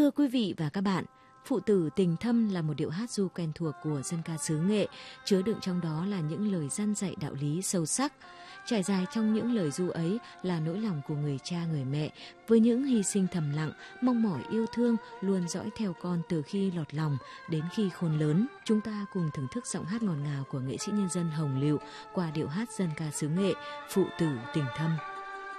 Thưa quý vị và các bạn, Phụ tử tình thâm là một điệu hát ru quen thuộc của dân ca xứ Nghệ, chứa đựng trong đó là những lời răn dạy đạo lý sâu sắc. Trải dài trong những lời ru ấy là nỗi lòng của người cha người mẹ, với những hy sinh thầm lặng, mong mỏi yêu thương luôn dõi theo con từ khi lọt lòng đến khi khôn lớn. Chúng ta cùng thưởng thức giọng hát ngọt ngào của nghệ sĩ nhân dân Hồng Lựu qua điệu hát dân ca xứ Nghệ, Phụ tử tình thâm.